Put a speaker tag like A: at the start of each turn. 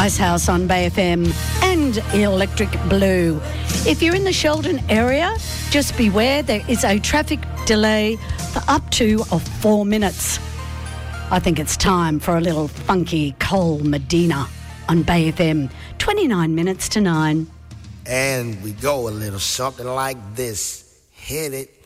A: Icehouse on Bay FM and Electric Blue. If you're in the Sheldon area, just beware there is a traffic delay for up to 4 minutes. I think it's time for a little funky Cole Medina on Bay FM, 29 minutes to 9.
B: And we go a little something like this. Hit it.